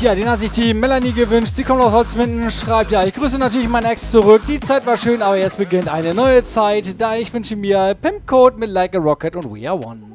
Ja, den hat sich die Melanie gewünscht. Sie kommt aus Holzminden, schreibt, ja, ich grüße natürlich meinen Ex zurück. Die Zeit war schön, aber jetzt beginnt eine neue Zeit. Da ich wünsche mir Pimpcode mit Like a Rocket und We Are One.